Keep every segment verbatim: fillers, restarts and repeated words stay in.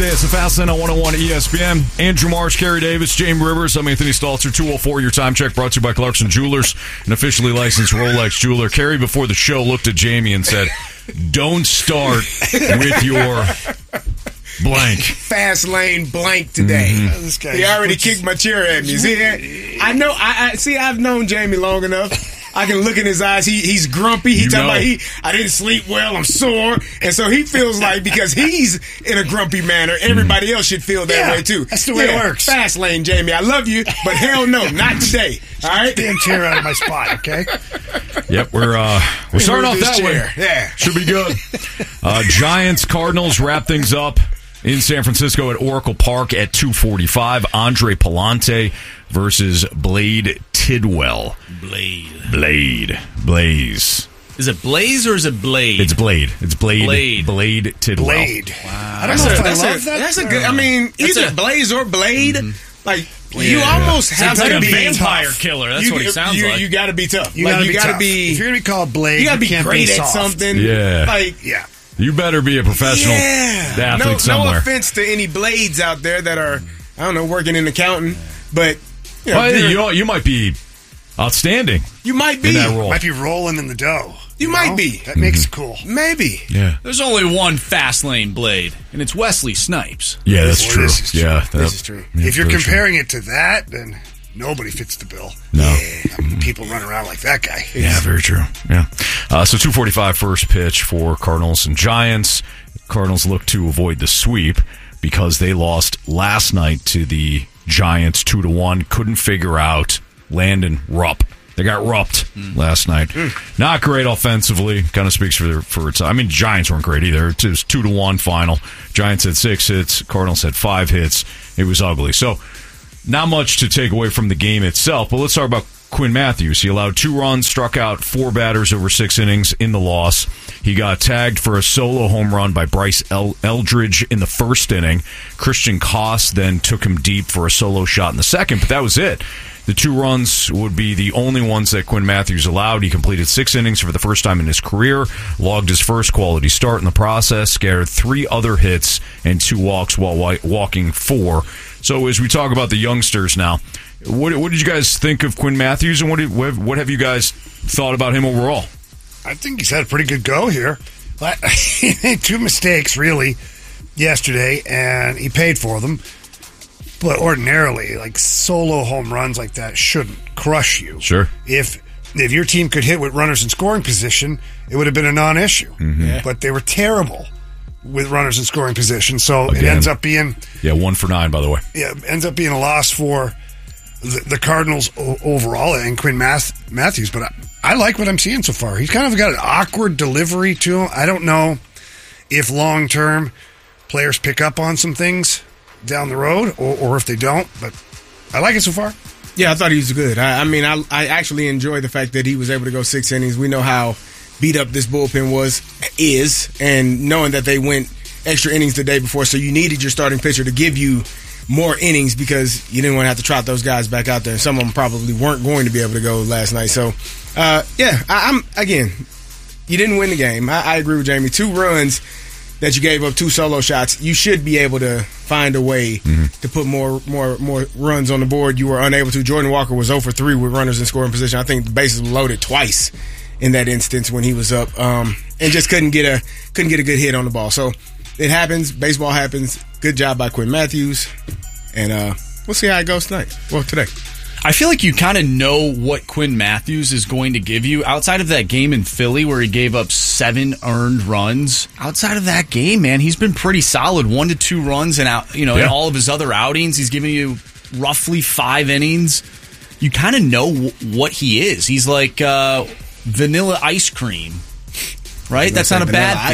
It's the Fast Lane on one oh one E S P N. Andrew Marsh, Kerry Davis, Jamie Rivers. I'm Anthony Stalter. two oh four, your time check brought to you by Clarkson Jewelers, an officially licensed Rolex jeweler. Kerry, before the show, looked at Jamie and said, don't start with your blank. Fast lane blank today. Mm-hmm. This guy, he already kicked my chair at me. See, I know. I, I see. I've known Jamie long enough. I can look in his eyes. He he's grumpy. He You talking know. about he. I didn't sleep well. I'm sore, and so he feels like because he's in a grumpy manner, everybody else should feel that Yeah, way too. that's the way it works. Fast lane, Jamie. I love you, but hell no, not today. All right, damn chair out of my spot. Okay. Yep, we're uh, we're starting off Move this that way. chair. Yeah. Should be good. Uh, Giants, Cardinals wrap things up in San Francisco at Oracle Park at two forty-five. Andre Palante versus Blade Tidwell. Blade. Blade. Blaze. Is it Blaze or is it Blade? It's Blade. It's Blade. Blade. Blade Tidwell. Blade. Wow. I don't That's know a, if I that's, love a, that. that's a good. I mean, That's either a- Blaze or Blade. Like you Yeah. almost have Sounds to like a be vampire tough. killer. That's you, what he sounds you, like. You got to be tough. You like, gotta you be got to tough. be. If you're gonna be called Blade, You got to be can't great be at soft. something. Yeah. Like Yeah. You better be a professional yeah. athlete no, somewhere. no offense to any Blades out there that are I don't know working in accounting, but you, know, Well, you're- you, you might be outstanding you might be. in that role. Might be rolling in the dough. You might be. That makes it cool. Maybe. Yeah. There's only one fast lane Blade, and it's Wesley Snipes. Yeah, that's Well, true. this is true. Yeah, This that- is true. yeah, If you're very true. comparing it to that, then nobody fits the bill. No. Yeah, I mean, people run around like that guy. Yeah, very true. Yeah. Uh, so two forty-five first pitch for Cardinals and Giants. Cardinals look to avoid the sweep because they lost last night to the Giants two to one. Couldn't figure out Landon Rupp. They got rupped Mm. last night. Not great offensively. Kind of speaks for their, for its. I mean, Giants weren't great either. It was two to one final. Giants had six hits. Cardinals had five hits. It was ugly. So not much to take away from the game itself. But let's talk about Quinn Matthews. He allowed two runs, struck out four batters over six innings in the loss. He got tagged for a solo home run by Bryce El- Eldridge in the first inning. Christian Koss then took him deep for a solo shot in the second, but that was it. The two runs would be the only ones that Quinn Matthews allowed. He completed six innings for the first time in his career, logged his first quality start in the process, scattered three other hits and two walks while wa- walking four. So as we talk about the youngsters now, what, what did you guys think of Quinn Matthews, and what, did, what what have you guys thought about him overall? I think he's had a pretty good go here. But he made two mistakes, really, yesterday, and he paid for them. But ordinarily, like solo home runs like that shouldn't crush you. Sure. If if your team could hit with runners in scoring position, it would have been a non-issue. Mm-hmm. But they were terrible with runners in scoring position, so it Again. ends up being Yeah, one for nine, by the way. yeah ends up being a loss for the, the Cardinals o- overall and Quinn Math- Matthews. But I, I like what I'm seeing so far. He's kind of got an awkward delivery to him. I don't know if long term players pick up on some things down the road, or, or if they don't, but I like it so far. Yeah, I thought he was good. I, I mean, I, I actually enjoy the fact that he was able to go six innings. We know how beat up this bullpen was, is, and knowing that they went extra innings the day before, so you needed your starting pitcher to give you more innings because you didn't want to have to trot those guys back out there. And some of them probably weren't going to be able to go last night. So, uh, yeah, I, I'm again, you didn't win the game. I, I agree with Jamie. Two runs that you gave up, two solo shots. You should be able to find a way Mm-hmm. to put more, more, more runs on the board. You were unable to. Jordan Walker was zero for three with runners in scoring position. I think the bases were loaded twice in that instance when he was up, um, and just couldn't get a couldn't get a good hit on the ball. So it happens. Baseball happens. Good job by Quinn Matthews, and uh, we'll see how it goes tonight. Well, today. I feel like you kind of know what Quinn Matthews is going to give you. Outside of that game in Philly where he gave up seven earned runs, outside of that game, man, he's been pretty solid. One to two runs, and out, you know, Yeah. in all of his other outings, he's giving you roughly five innings. You kind of know w- what he is. He's like uh, vanilla ice cream, right? That's not a bad Vanilla thing.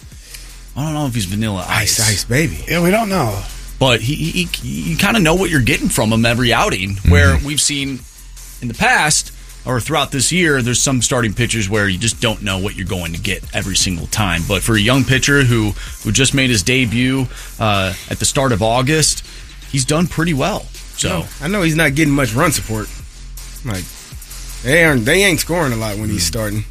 ice. I don't know if he's vanilla ice, Ice, ice, baby. Yeah, we don't know. but he, he, he you kind of know what you're getting from him every outing. Where we've seen in the past or throughout this year, there's some starting pitchers where you just don't know what you're going to get every single time. But for a young pitcher who who just made his debut uh, at the start of August, he's done pretty well. So I know he's not getting much run support. Like they aren't, they ain't scoring a lot when he's starting.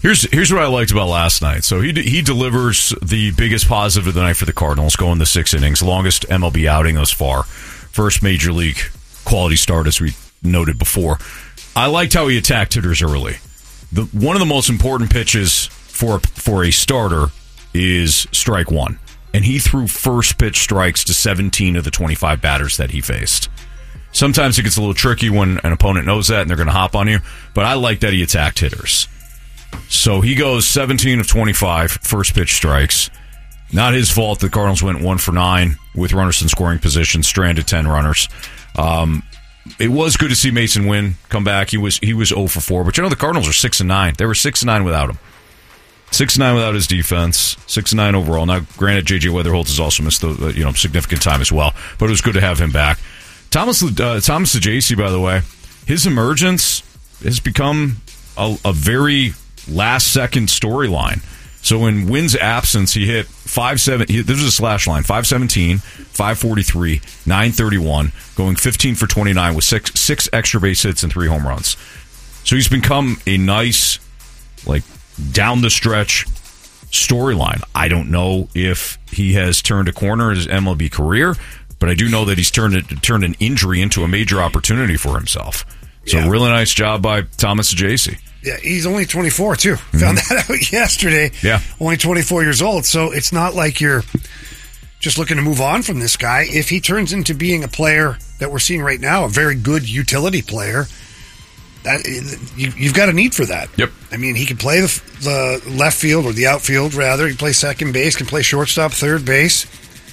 Here's here's what I liked about last night. So he he delivers the biggest positive of the night for the Cardinals, going the six innings, longest M L B outing thus far, first major league quality start, as we noted before. I liked how he attacked hitters early. The one of the most important pitches for for a starter is strike one, and he threw first pitch strikes to seventeen of the twenty-five batters that he faced. Sometimes it gets a little tricky when an opponent knows that and they're going to hop on you, but I like that he attacked hitters. So he goes seventeen of twenty-five first pitch strikes. Not his fault. The Cardinals went one for nine with runners in scoring position, stranded ten runners. Um, it was good to see Mason Wynn come back. He was he was zero for four, but you know the Cardinals are six and nine. They were six and nine without him. Six and nine without his defense. Six and nine overall. Now, granted, J J Weatherholt has also missed the you know significant time as well, but it was good to have him back. Thomas uh, Thomas Saggese, by the way, his emergence has become a, a very last-second storyline. So in Wynn's absence, he hit five seven. He, this was a slash line: five seventeen, five forty-three, nine thirty-one, going fifteen for twenty-nine with six six extra base hits and three home runs. So he's become a nice, like down the stretch storyline. I don't know if he has turned a corner in his M L B career, but I do know that he's turned it turned an injury into a major opportunity for himself. So yeah. Really nice job by Thomas Saggese. Yeah, he's only twenty-four, too. Mm-hmm. Found that out yesterday. Yeah. Only twenty-four years old. So it's not like you're just looking to move on from this guy. If he turns into being a player that we're seeing right now, a very good utility player, that you, you've got a need for that. Yep. I mean, he can play the, the left field or the outfield, rather. He can play second base, can play shortstop, third base.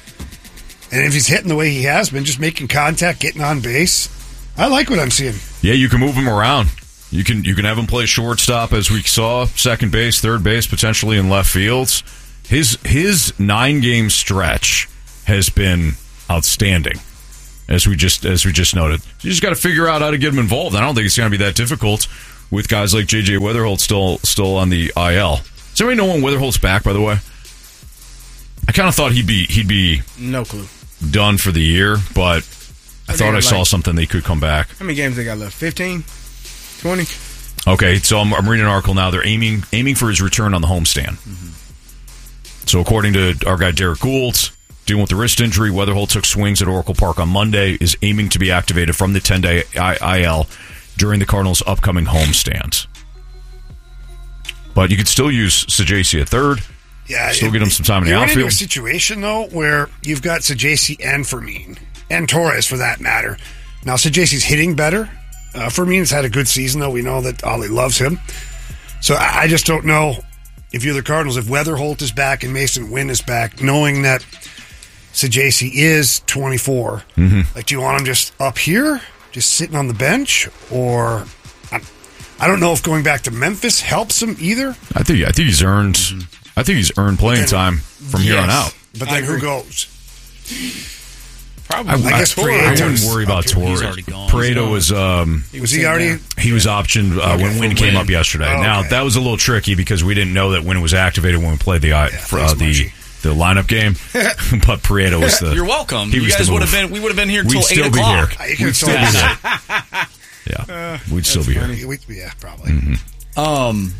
And if he's hitting the way he has been, just making contact, getting on base, I like what I'm seeing. Yeah, you can move him around. You can you can have him play shortstop, as we saw, second base, third base, potentially in left fields. His his nine game stretch has been outstanding, as we just as we just noted. You just got to figure out how to get him involved. I don't think it's going to be that difficult with guys like J J Weatherholt still still on the I L. Does anybody know when Weatherholt's back? By the way, I kind of thought he'd be he'd be no clue done for the year, but I thought I like, saw something they could come back. How many games they got left? fifteen? twenty? Okay, so I'm, I'm reading an article now. They're aiming aiming for his return on the homestand. Mm-hmm. So according to our guy Derek Gould, dealing with the wrist injury, Weatherholt took swings at Oracle Park on Monday, is aiming to be activated from the ten-day I L during the Cardinals' upcoming homestand. But you could still use Saggese at third. Yeah, still it, get him some time in the outfield. outfield. You're in a situation, though, where you've got Saggese and Fermin, and Torres, for that matter. Now, Saggese's hitting better. Uh, Fermin's had a good season, though. We know that Ollie loves him. So I, I just don't know if you're the Cardinals, if Weatherholt is back and Mason Wynn is back, knowing that Saggese is twenty-four. Mm-hmm. Like, do you want him just up here, just sitting on the bench? Or I, I don't know if going back to Memphis helps him either. I think I think he's earned mm-hmm. I think he's earned playing then, time from yes, here on out. But then who goes? Probably. I, I guess I, I wouldn't worry about Torres. Pareto was um, he was he already he was optioned uh, okay, when Wynn came up yesterday. Oh, okay. Now that was a little tricky because we didn't know that Wynn was activated when we played the yeah, for, uh, the the lineup game. But Pareto was the You're welcum. He you was guys would have been we would have been here until eight o'clock. We'd still be here. Yeah, we'd still be funny. here. Yeah, probably. Mm-hmm. Um,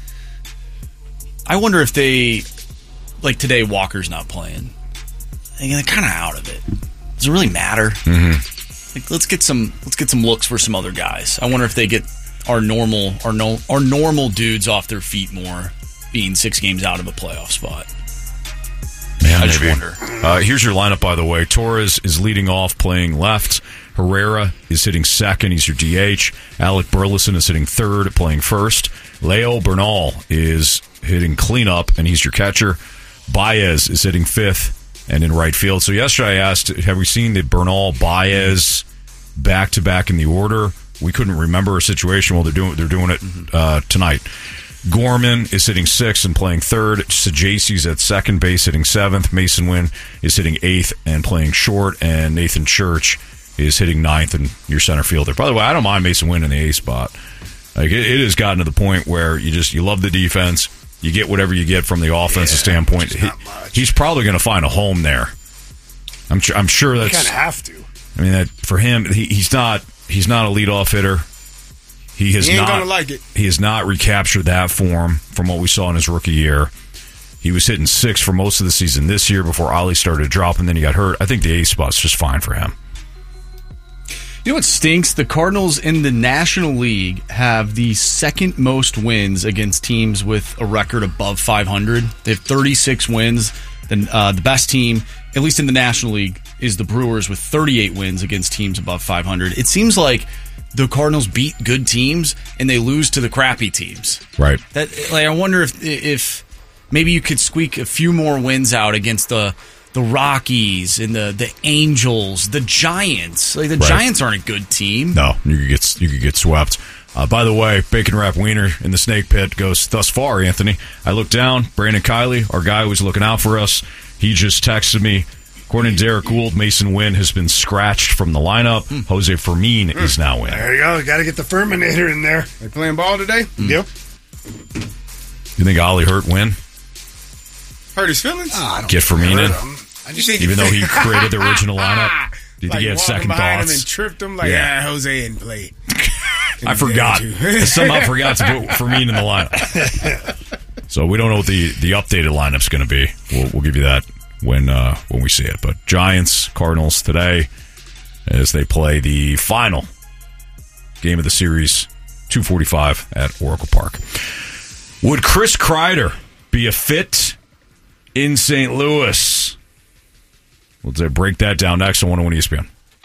I wonder if they like today. Walker's not playing. They're kind of out of it. Does it really matter? Mm-hmm. Like, let's get some let's get some looks for some other guys. I wonder if they get our normal our no our normal dudes off their feet more, being six games out of a playoff spot. Man, I just maybe. wonder. Uh, here's your lineup, by the way. Torres is leading off, playing left. Herrera is hitting second. He's your D H. Alec Burleson is hitting third, playing first. Leo Bernal is hitting cleanup, and he's your catcher. Baez is hitting fifth and in right field. So yesterday I asked, have we seen the Bernal Baez back-to-back in the order? We couldn't remember a situation. Well, they're doing they're doing it uh, tonight. Gorman is hitting sixth and playing third. Saggese's at second base hitting seventh. Mason Wynn is hitting eighth and playing short. And Nathan Church is hitting ninth and your center fielder. By the way, I don't mind Mason Wynn in the eighth spot. Like it, it has gotten to the point where you just you love the defense. You get whatever you get from the offensive yeah, standpoint. He, he's probably going to find a home there. I'm sure. I'm sure that's you kind of have to. I mean, that for him, he, he's not. He's not a leadoff hitter. He has he ain't not gonna like it. He has not recaptured that form from what we saw in his rookie year. He was hitting six for most of the season this year before Ollie started to drop, and then he got hurt. I think the eighth spot's just fine for him. You know what stinks? The Cardinals in the National League have the second most wins against teams with a record above five hundred. They have thirty-six wins. Then uh, the best team, at least in the National League, is the Brewers with thirty-eight wins against teams above five hundred. It seems like the Cardinals beat good teams and they lose to the crappy teams. Right. That like I wonder if if maybe you could squeak a few more wins out against the the Rockies and the, the Angels, the Giants. Like the Right. Giants aren't a good team. No, you could get you could get swept. Uh, by the way, Bacon Wrap Wiener in the Snake Pit goes, thus far, Anthony, I looked down, Brandon Kiley, our guy who was looking out for us, he just texted me, according to Derek Gould, Mason Wynn has been scratched from the lineup. Mm. Jose Fermin mm. is now in. There you go. Got to get the Ferminator in there. They playing ball today? Mm. Yep. You think Ollie hurt Wynn? Hurt his feelings? Oh, I don't get Fermin in? I just think Even though he created the original lineup? Do you like think he had second thoughts? Him and tripped him like, Yeah. ah, Jose hadn't played. I forgot. I somehow forgot to put Fermin in the lineup. So we don't know what the, the updated lineup's going to be. We'll, we'll give you that when uh, when we see it. But Giants, Cardinals today as they play the final game of the series, two forty-five at Oracle Park. Would Chris Kreider be a fit in Saint Louis? We'll break that down next on one oh one E S P N.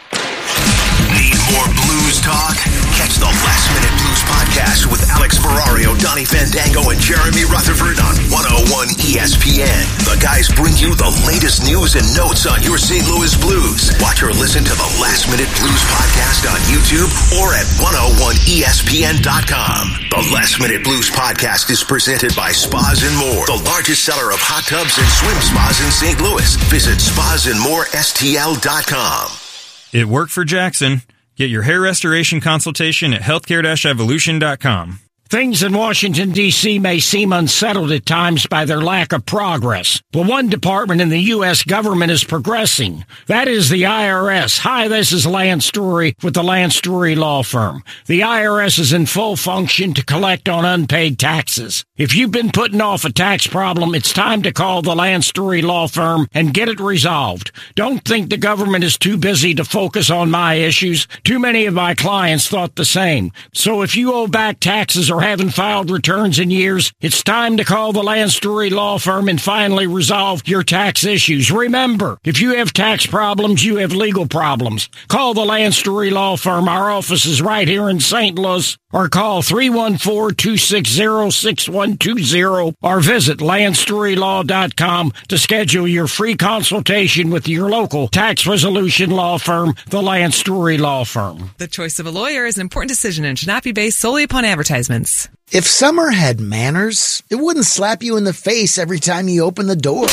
Need more blues talk? Catch the Last Minute Blues podcast with Alex Ferrario, Donnie Fandango, and Jeremy Rutherford on one oh one E S P N. The guys bring you the latest news and notes on your Saint Louis Blues. Watch or listen to the Last Minute Blues podcast on YouTube or at one oh one E S P N dot com. The Last Minute Blues podcast is presented by Spas and More, the largest seller of hot tubs and swim spas in Saint Louis. Visit spas and more S T L dot com. It worked for Jackson. Get your hair restoration consultation at healthcare dash evolution dot com. Things in Washington, D C may seem unsettled at times by their lack of progress. But one department in the U S government is progressing. That is the I R S. Hi, this is Lance Story with the Lance Story Law Firm. The I R S is in full function to collect on unpaid taxes. If you've been putting off a tax problem, it's time to call the Lance Story Law Firm and get it resolved. Don't think the government is too busy to focus on my issues. Too many of my clients thought the same. So if you owe back taxes or haven't filed returns in years, it's time to call the Lance Story Law Firm and finally resolve your tax issues. Remember, if you have tax problems, you have legal problems. Call the Lance Story Law Firm. Our office is right here in Saint Louis. Or call three one four, two six zero, six one two zero or visit lance story law dot com to schedule your free consultation with your local tax resolution law firm, the Lance Story Law Firm. The choice of a lawyer is an important decision and should not be based solely upon advertisements. If summer had manners, it wouldn't slap you in the face every time you open the door.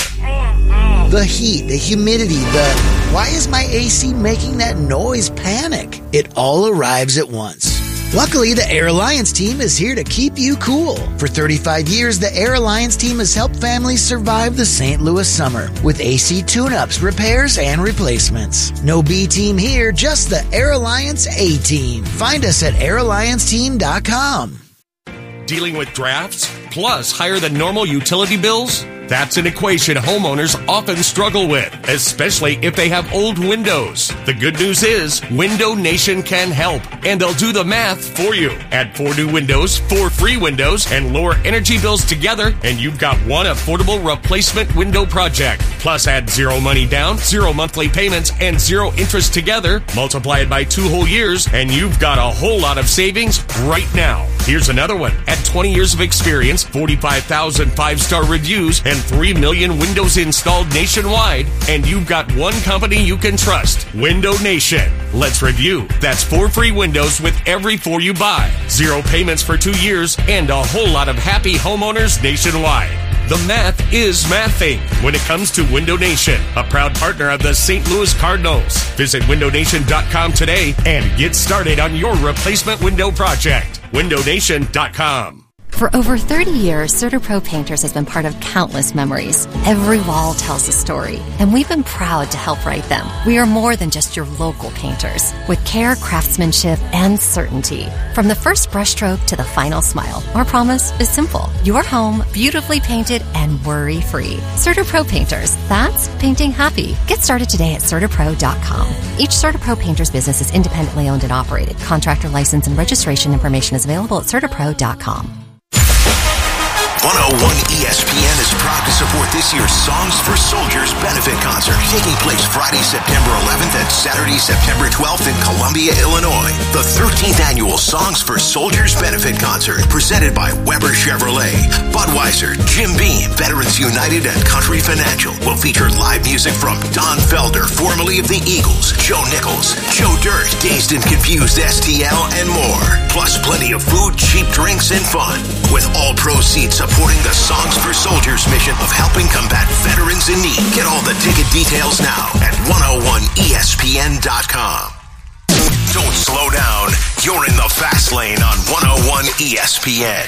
The heat, the humidity, the why is my A C making that noise panic? It all arrives at once. Luckily, the Air Alliance team is here to keep you cool. For thirty-five years, the Air Alliance team has helped families survive the Saint Louis summer with A C tune-ups, repairs, and replacements. No B team here, just the Air Alliance A team. Find us at air alliance team dot com. Dealing with drafts plus higher than normal utility bills? That's an equation homeowners often struggle with, especially if they have old windows. The good news is Window Nation can help, and they'll do the math for you. Add four new windows, four free windows, and lower energy bills together, and you've got one affordable replacement window project. Plus add zero money down, zero monthly payments, and zero interest together. Multiply it by two whole years, and you've got a whole lot of savings right now. Here's another one. At twenty years of experience, forty-five thousand five-star reviews, and three million windows installed nationwide, and you've got one company you can trust, Window Nation. Let's review. That's four free windows with every four you buy, zero payments for two years, and a whole lot of happy homeowners nationwide. The math is mathing when it comes to Window Nation, a proud partner of the Saint Louis Cardinals. Visit window nation dot com today and get started on your replacement window project. window nation dot com. For over thirty years, CertaPro Painters has been part of countless memories. Every wall tells a story, and we've been proud to help write them. We are more than just your local painters, with care, craftsmanship, and certainty. From the first brushstroke to the final smile, our promise is simple. Your home, beautifully painted and worry-free. CertaPro Painters, that's painting happy. Get started today at CertaPro dot com. Each CertaPro Painters business is independently owned and operated. Contractor license and registration information is available at CertaPro dot com. one oh one E S P N is proud to support this year's Songs for Soldiers benefit concert, taking place Friday, September eleventh and Saturday, September twelfth in Columbia, Illinois. The thirteenth annual Songs for Soldiers benefit concert, presented by Weber Chevrolet, Budweiser, Jim Beam, Veterans United, and Country Financial, will feature live music from Don Felder, formerly of the Eagles, Joe Nichols, Joe Dirt, Dazed and Confused S T L, and more. Plus plenty of food, cheap drinks, and fun, with all proceeds supporting the Songs for Soldiers mission of helping combat veterans in need. Get all the ticket details now at one oh one E S P N dot com. Don't slow down. You're in the fast lane on one oh one E S P N.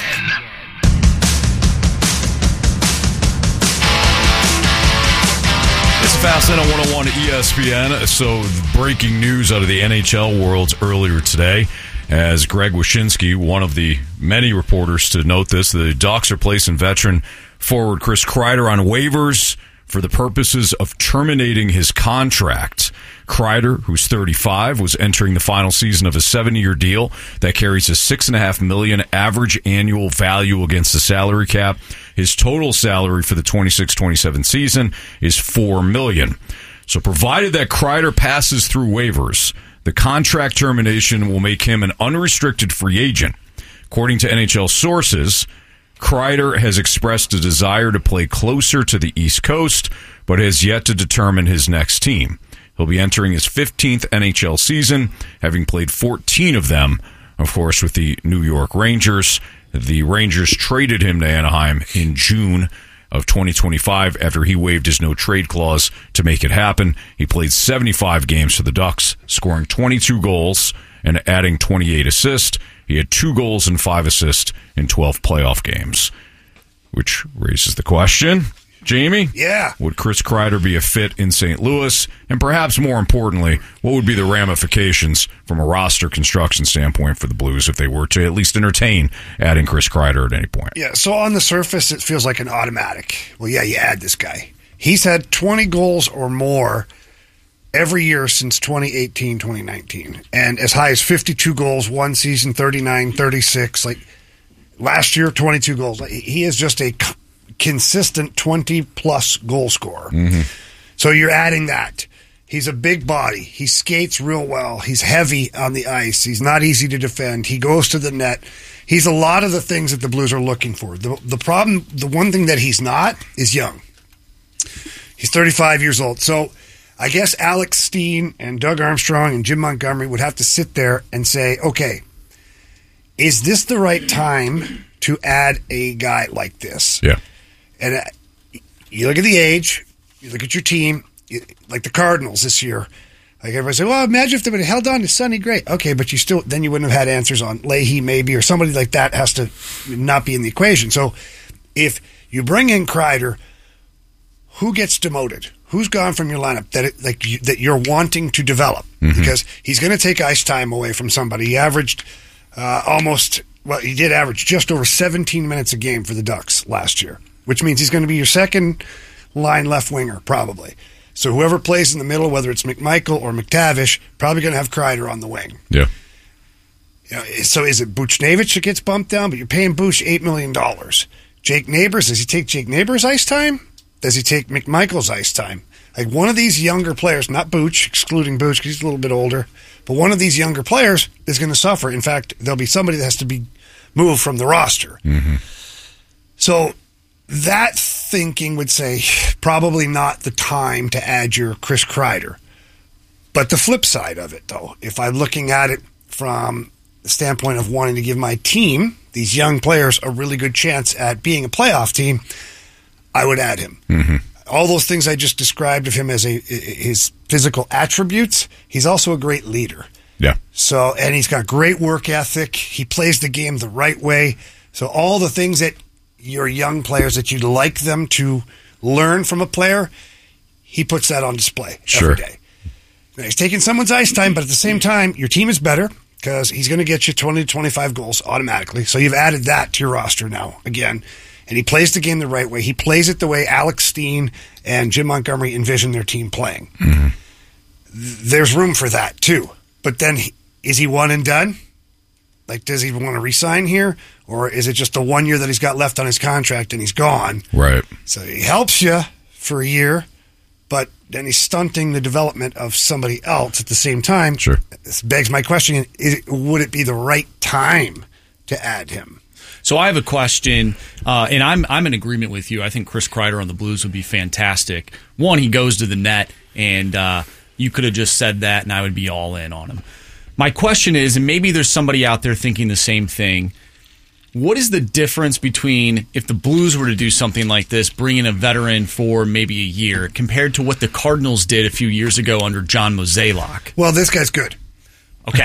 It's Fast Lane on one oh one E S P N. So, breaking news out of the N H L world earlier today, as Greg Wyshynski, one of the many reporters to note this, the Ducks are placing veteran forward Chris Kreider on waivers for the purposes of terminating his contract. Kreider, who's thirty-five, was entering the final season of a seven-year deal that carries a six point five million dollars average annual value against the salary cap. His total salary for the twenty-six twenty-seven season is four million dollars. So provided that Kreider passes through waivers, the contract termination will make him an unrestricted free agent. According to N H L sources, Kreider has expressed a desire to play closer to the East Coast, but has yet to determine his next team. He'll be entering his fifteenth N H L season, having played fourteen of them, of course, with the New York Rangers. The Rangers traded him to Anaheim in June of twenty twenty-five after he waived his no-trade clause to make it happen. He played seventy-five games for the Ducks, scoring twenty-two goals and adding twenty-eight assists. He had two goals and five assists in twelve playoff games, which raises the question, Jamie? Yeah. Would Chris Kreider be a fit in Saint Louis? And perhaps more importantly, what would be the ramifications from a roster construction standpoint for the Blues if they were to at least entertain adding Chris Kreider at any point? Yeah, so on the surface, it feels like an automatic. Well, yeah, you add this guy. He's had twenty goals or more every year since twenty eighteen, twenty nineteen. And as high as fifty-two goals one season, thirty-nine, thirty-six. Like last year, twenty-two goals. He is just a consistent twenty-plus goal scorer. Mm-hmm. So you're adding that. He's a big body. He skates real well. He's heavy on the ice. He's not easy to defend. He goes to the net. He's a lot of the things that the Blues are looking for. The, the problem, the one thing that he's not is young. He's thirty-five years old. So I guess Alex Steen and Doug Armstrong and Jim Montgomery would have to sit there and say, okay, is this the right time to add a guy like this? Yeah. And uh, you look at the age, you look at your team, you, like the Cardinals this year. Like everybody say, well, imagine if they would have held on to Sonny Gray. Okay, but you still then you wouldn't have had answers on Leahy maybe, or somebody like that has to not be in the equation. So if you bring in Kreider, who gets demoted? Who's gone from your lineup that it, like you, that you're wanting to develop? Mm-hmm. Because he's going to take ice time away from somebody. He averaged uh, almost, well, he did average just over seventeen minutes a game for the Ducks last year, which means he's going to be your second line left winger probably. So whoever plays in the middle, whether it's McMichael or McTavish, probably going to have Kreider on the wing. Yeah. You know, so is it Buchnevich that gets bumped down? But you're paying Buch eight million dollars. Jake Neighbors, does he take Jake Neighbors' ice time? Does he take McMichael's ice time? Like one of these younger players, not Buch, excluding Buch because he's a little bit older, but one of these younger players is going to suffer. In fact, there'll be somebody that has to be moved from the roster. Mm-hmm. So that thinking would say probably not the time to add your Chris Kreider. But the flip side of it, though, if I'm looking at it from the standpoint of wanting to give my team, these young players, a really good chance at being a playoff team, I would add him. Mm-hmm. All those things I just described of him as a his physical attributes, he's also a great leader. Yeah. So, and he's got great work ethic. He plays the game the right way. So all the things that your young players that you'd like them to learn from a player, he puts that on display sure. every day. Now, he's taking someone's ice time, but at the same time, your team is better because he's going to get you twenty to twenty-five goals automatically. So you've added that to your roster now again. And he plays the game the right way. He plays it the way Alex Steen and Jim Montgomery envision their team playing. Mm-hmm. There's room for that too. But then, he, is he one and done? Like, does he want to resign here? Or is it just the one year that he's got left on his contract and he's gone? Right. So he helps you for a year, but then he's stunting the development of somebody else at the same time. Sure. This begs my question, is it, would it be the right time to add him? So I have a question, uh, and I'm I'm in agreement with you. I think Chris Kreider on the Blues would be fantastic. One, he goes to the net, and uh, you could have just said that, and I would be all in on him. My question is, and maybe there's somebody out there thinking the same thing, what is the difference between if the Blues were to do something like this, bring in a veteran for maybe a year, compared to what the Cardinals did a few years ago under John Mozeliak? Well, this guy's good. Okay.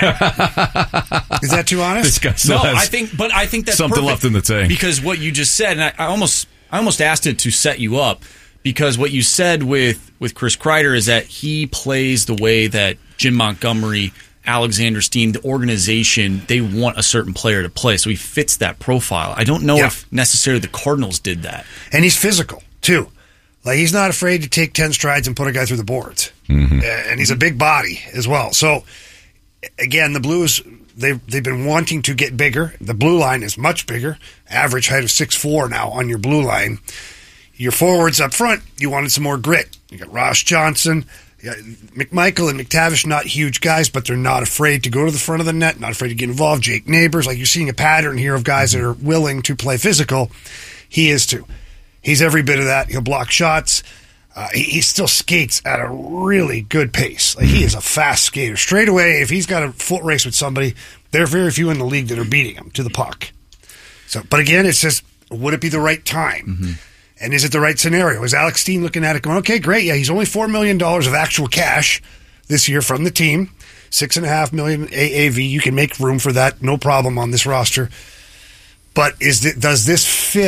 Is that too honest? This guy still No, has I think, but I think that's something perfect left in the tank. because what you just said, and I, I almost, I almost asked it to set you up because what you said with with Chris Kreider is that he plays the way that Jim Montgomery, Alexander Steen, the organization, they want a certain player to play, so he fits that profile. I don't know Yeah. if necessarily the Cardinals did that. And he's physical, too. Like, he's not afraid to take ten strides and put a guy through the boards. Mm-hmm. And he's a big body as well. So, again, the Blues, they've, they've been wanting to get bigger. The blue line is much bigger. Average height of six foot four now on your blue line. Your forwards up front, you wanted some more grit. You got Ross Johnson, you got McMichael and McTavish, not huge guys, but they're not afraid to go to the front of the net, not afraid to get involved. Jake Neighbors, like you're seeing a pattern here of guys that are willing to play physical. He is too. He's every bit of that. He'll block shots. Uh, he, he still skates at a really good pace. Like, he is a fast skater. Straight away, if he's got a foot race with somebody, there are very few in the league that are beating him to the puck. So, but again, it's just, would it be the right time? Mm-hmm. And is it the right scenario? Is Alex Steen looking at it going, okay, great, yeah, he's only four million dollars of actual cash this year from the team, six point five million dollars A A V. You can make room for that, no problem on this roster. But is th- does this fit